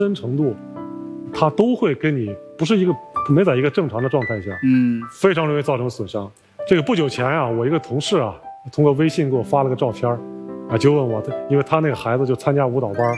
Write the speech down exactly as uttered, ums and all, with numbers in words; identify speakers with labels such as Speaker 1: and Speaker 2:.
Speaker 1: 深程度，它都会跟你不是一个没在一个正常的状态下，嗯，非常容易造成损伤。这个不久前啊，我一个同事啊，通过微信给我发了个照片啊，就问我，因为他那个孩子就参加舞蹈班，